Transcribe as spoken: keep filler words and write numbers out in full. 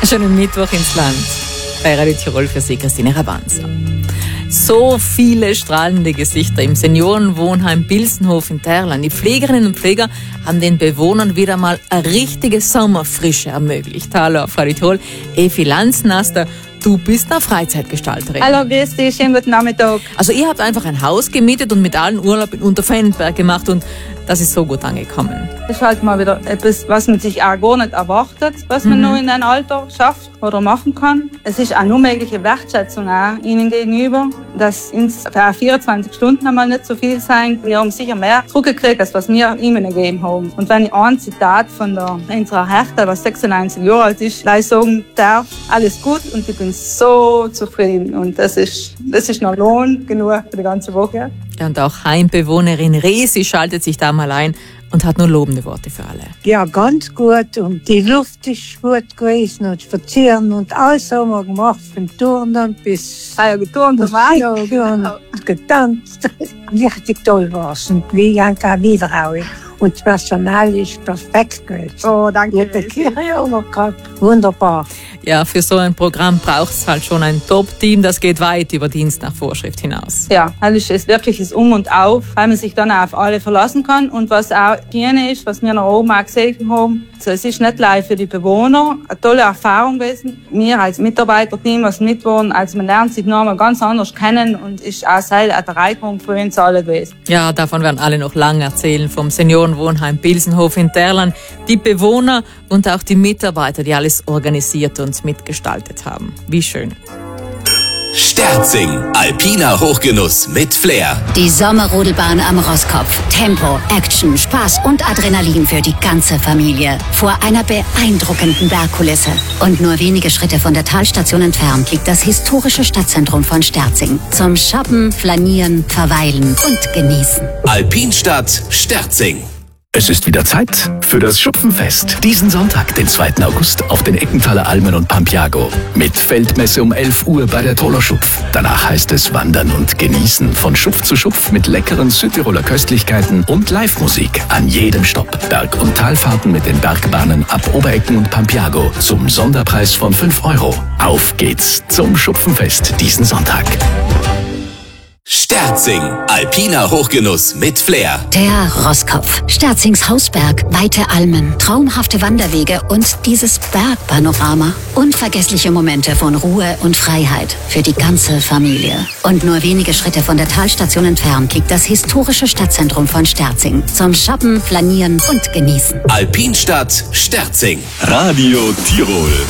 Schönen Mittwoch ins Land. Bei Radio Tirol für Sie, Christine Rabanza. So viele strahlende Gesichter im Seniorenwohnheim Bilsenhof in Terlan. Die Pflegerinnen und Pfleger haben den Bewohnern wieder mal eine richtige Sommerfrische ermöglicht. Hallo auf Radio Tirol, Evi Lanznaster. Du bist eine Freizeitgestalterin. Hallo, grüß dich, schönen guten Nachmittag. Also ihr habt einfach ein Haus gemietet und mit allen Urlaub in Unterfennenberg gemacht und das ist so gut angekommen. Das ist halt mal wieder etwas, was man sich auch gar nicht erwartet, was man mhm. nur in einem Alter schafft oder machen kann. Es ist auch nur mögliche Wertschätzung auch ihnen gegenüber, dass ins vierundzwanzig Stunden einmal nicht so viel sein. Wir haben sicher mehr zurückgekriegt, als was wir ihnen gegeben haben. Und wenn ich ein Zitat von der unserer Hertha, was sechsundneunzig Jahre alt ist, gleich sagen darf, alles gut und ich bin so zufrieden. Und das ist, das ist noch Lohn genug für die ganze Woche. Ja, und auch Heimbewohnerin Resi schaltet sich da mal ein und hat nur lobende Worte für alle. Ja, ganz gut. Und die Luft ist gut gewesen und spazieren und alles haben wir gemacht, von Turnen bis... Ah ja, geturnt und ja, und getanzt. Richtig toll war es. Und wir gehen auch wieder auch. Und das Personal ist perfekt gewesen. Oh, danke. Die Kirche auch noch gehabt. Wunderbar. Ja, für so ein Programm braucht es halt schon ein Top-Team, das geht weit über Dienst nach Vorschrift hinaus. Ja, das ist wirklich das Um und Auf, weil man sich dann auch auf alle verlassen kann. Und was auch Hygiene ist, was wir nach oben auch gesehen haben, also es ist nicht leicht für die Bewohner, eine tolle Erfahrung gewesen. Wir als Mitarbeiterteam, als Mitwohner, also man lernt sich noch mal ganz anders kennen und ist auch sehr eine Bereicherung für uns alle gewesen. Ja, davon werden alle noch lange erzählen, vom Seniorenwohnheim Bilsenhof in Terlan, die Bewohner und auch die Mitarbeiter, die alles organisiert und mitgestaltet haben. Wie schön. Sterzing, alpiner Hochgenuss mit Flair. Die Sommerrodelbahn am Roskopf. Tempo, Action, Spaß und Adrenalin für die ganze Familie. Vor einer beeindruckenden Bergkulisse. Und nur wenige Schritte von der Talstation entfernt liegt das historische Stadtzentrum von Sterzing. Zum Shoppen, Flanieren, Verweilen und Genießen. Alpinstadt Sterzing. Es ist wieder Zeit für das Schupfenfest. Diesen Sonntag, den zweiten August, auf den Eckenthaler Almen und Pampiago. Mit Feldmesse um elf Uhr bei der Toller Schupf. Danach heißt es Wandern und Genießen. Von Schupf zu Schupf mit leckeren Südtiroler Köstlichkeiten und Live-Musik an jedem Stopp. Berg- und Talfahrten mit den Bergbahnen ab Oberecken und Pampiago zum Sonderpreis von fünf Euro. Auf geht's zum Schupfenfest diesen Sonntag. Sterzing, alpiner Hochgenuss mit Flair. Der Roskopf, Sterzings Hausberg, weite Almen, traumhafte Wanderwege und dieses Bergpanorama. Unvergessliche Momente von Ruhe und Freiheit für die ganze Familie. Und nur wenige Schritte von der Talstation entfernt liegt das historische Stadtzentrum von Sterzing. Zum Shoppen, Flanieren und Genießen. Alpinstadt Sterzing. Radio Tirol.